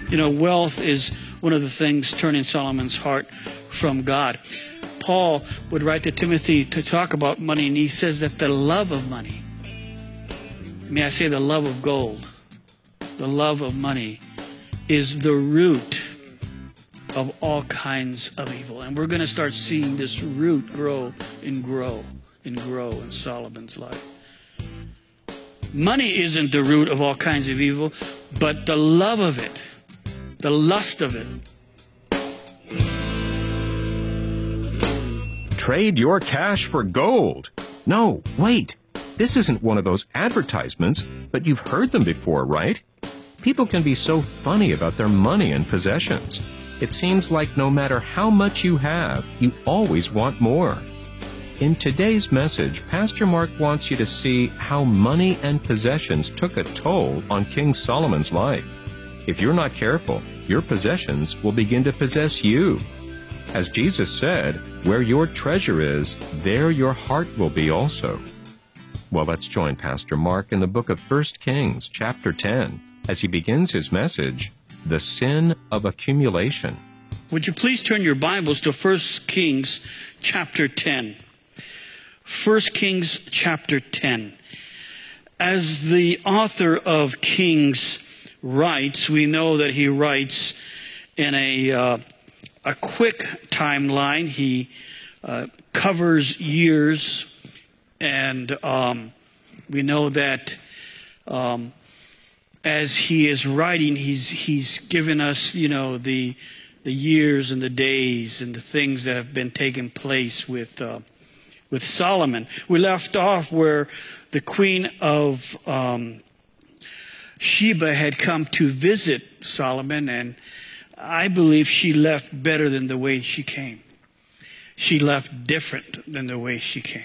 You know, wealth is one of the things turning Solomon's heart from God. Paul would write to Timothy to talk about money, and he says that the love of money, may I say the love of gold, the love of money, is the root of all kinds of evil. And we're going to start seeing this root grow and grow and grow in Solomon's life. Money isn't the root of all kinds of evil, but the love of it, the lust of it. Trade your cash for gold. No, wait. This isn't one of those advertisements, but you've heard them before, right? People can be so funny about their money and possessions. It seems like no matter how much you have, you always want more. In today's message, Pastor Mark wants you to see how money and possessions took a toll on King Solomon's life. If you're not careful, your possessions will begin to possess you. As Jesus said, where your treasure is, there your heart will be also. Well, let's join Pastor Mark in the book of 1 Kings, chapter 10, as he begins his message, The Sin of Accumulation. Would you please turn your Bibles to 1 Kings, chapter 10. 1 Kings, chapter 10. As the author of Kings writes, we know that he writes in a quick timeline. He covers years, and we know that as he is writing, he's given us, the years and the days and the things that have been taking place with Solomon. We left off where the queen of Sheba had come to visit Solomon, and I believe she left better than the way she came. She left different than the way she came.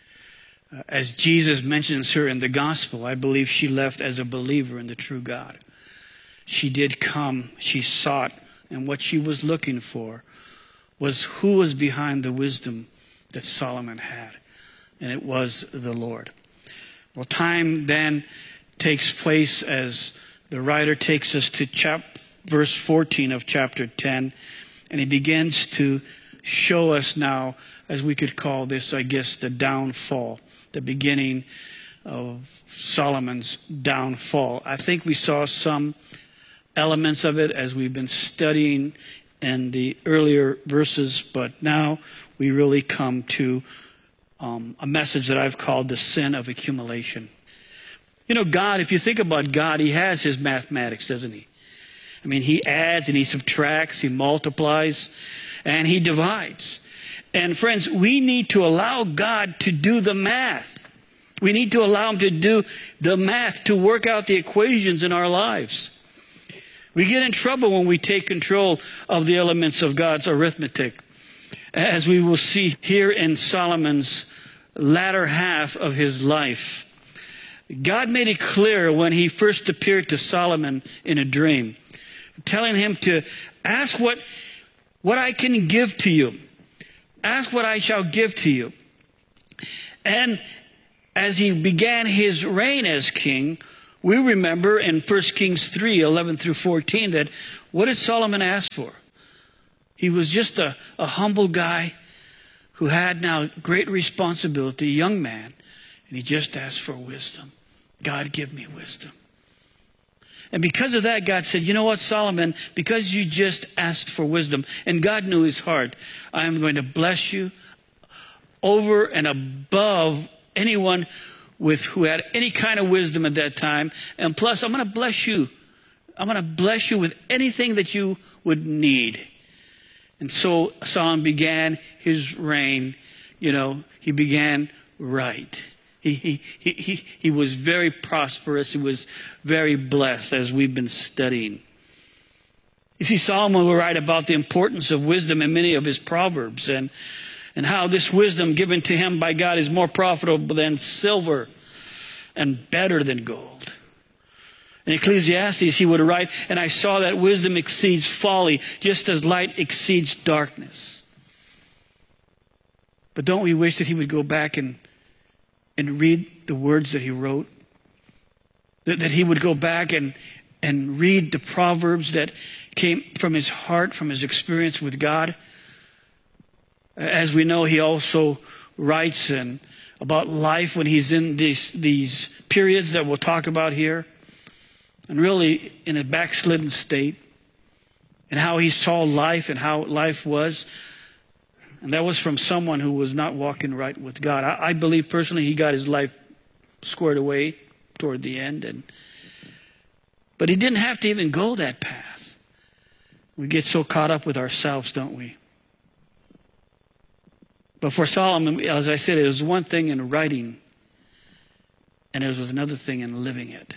As Jesus mentions her in the gospel, I believe she left as a believer in the true God. She did come, she sought, and what she was looking for was who was behind the wisdom that Solomon had, and it was the Lord. Well, time then takes place as the writer takes us to verse 14 of chapter 10, and he begins to show us now, as we could call this, I guess, the downfall, the beginning of Solomon's downfall. I think we saw some elements of it as we've been studying in the earlier verses, but now we really come to a message that I've called the sin of accumulation. God, if you think about God, he has his mathematics, doesn't he? I mean, he adds and he subtracts, he multiplies, and he divides. And friends, we need to allow God to do the math. We need to allow him to do the math, to work out the equations in our lives. We get in trouble when we take control of the elements of God's arithmetic, as we will see here in Solomon's latter half of his life. God made it clear when he first appeared to Solomon in a dream, telling him to ask what I can give to you. Ask what I shall give to you. And as he began his reign as king, we remember in 1 Kings 3, 11 through 14, that what did Solomon ask for? He was just a humble guy who had now great responsibility, a young man, and he just asked for wisdom. God, give me wisdom. And because of that, God said, you know what, Solomon, because you just asked for wisdom, and God knew his heart, I am going to bless you over and above anyone who had any kind of wisdom at that time. And plus, I'm going to bless you. I'm going to bless you with anything that you would need. And so Solomon began his reign. He began right. He was very prosperous. He was very blessed, as we've been studying. You see, Solomon will write about the importance of wisdom in many of his proverbs, and how this wisdom given to him by God is more profitable than silver and better than gold. In Ecclesiastes, he would write, and I saw that wisdom exceeds folly, just as light exceeds darkness. But don't we wish that he would go back and read the words that he wrote? That he would go back and and read the Proverbs that came from his heart, from his experience with God. As we know, he also writes about life when he's in these periods that we'll talk about here, and really in a backslidden state, and how he saw life and how life was. And that was from someone who was not walking right with God. I believe personally he got his life squared away toward the end. But he didn't have to even go that path. We get so caught up with ourselves, don't we? But for Solomon, as I said, it was one thing in writing, and it was another thing in living it.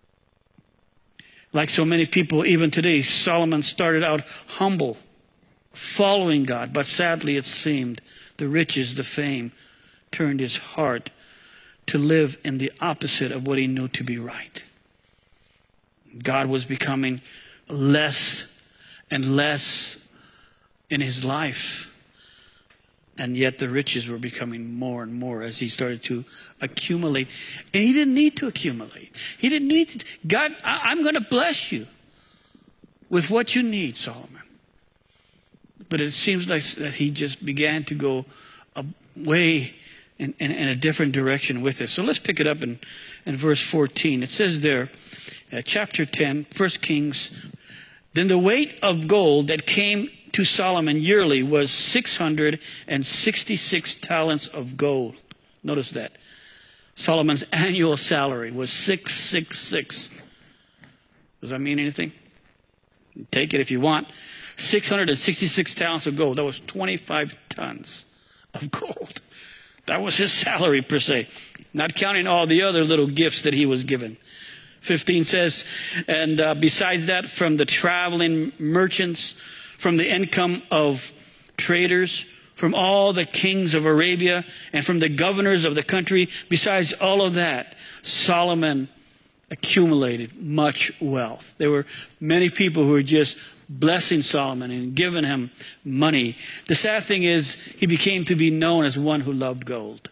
Like so many people, even today, Solomon started out humble, following God. But sadly, it seemed the riches, the fame, turned his heart to live in the opposite of what he knew to be right. God was becoming less and less in his life. And yet the riches were becoming more and more as he started to accumulate. And he didn't need to accumulate. He didn't need to. God, I'm going to bless you with what you need, Solomon. But it seems like that he just began to go away in a different direction with it. So let's pick it up in verse 14. It says there, chapter 10, 1 Kings, then the weight of gold that came to Solomon yearly was 666 talents of gold. Notice that. Solomon's annual salary was 666. Does that mean anything? Take it if you want. 666 talents of gold. That was 25 tons of gold. That was his salary per se. Not counting all the other little gifts that he was given. 15 says, and besides that, from the traveling merchants, from the income of traders, from all the kings of Arabia, and from the governors of the country, besides all of that, Solomon accumulated much wealth. There were many people who were just blessing Solomon and giving him money. The sad thing is, he became to be known as one who loved gold.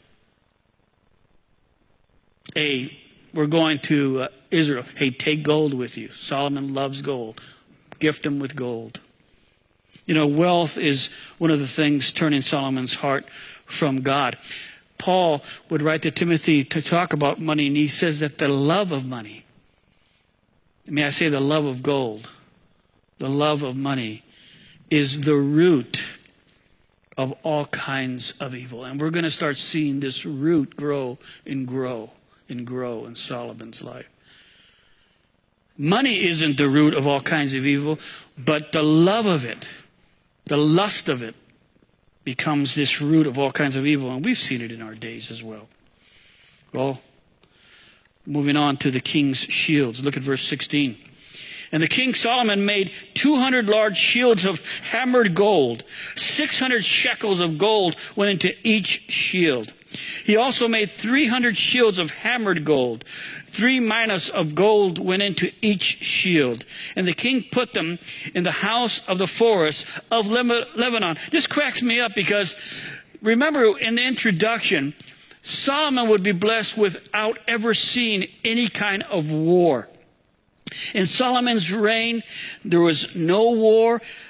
Hey, we're going to Israel. Hey, take gold with you. Solomon loves gold. Gift him with gold. You know, wealth is one of the things turning Solomon's heart from God. Paul would write to Timothy to talk about money, and he says that the love of money, may I say the love of gold, the love of money, is the root of all kinds of evil. And we're going to start seeing this root grow and grow and grow in Solomon's life. Money isn't the root of all kinds of evil, but the love of it, the lust of it, becomes this root of all kinds of evil. And we've seen it in our days as well. Well, moving on to the king's shields. Look at verse 16. And the king Solomon made 200 large shields of hammered gold. 600 shekels of gold went into each shield. He also made 300 shields of hammered gold. 3 minas of gold went into each shield. And the king put them in the house of the forest of Lebanon. This cracks me up because, remember in the introduction, Solomon would be blessed without ever seeing any kind of war. In Solomon's reign, there was no war.